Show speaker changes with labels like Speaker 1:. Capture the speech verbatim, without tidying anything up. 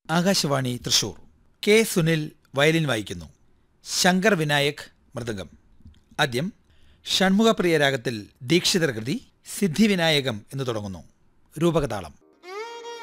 Speaker 1: Akashvani Thrissur. K Sunil violin വായിക്കുന്നു. ശങ്കർ വിനായക് മൃദംഗം. ആദ്യം ഷൺമുഖപ്രിയ രാഗത്തിൽ ദീക്ഷിതർ കൃതി സിദ്ധിവിനായകം എന്ന് തുടങ്ങുന്നു. രൂപകതാളം.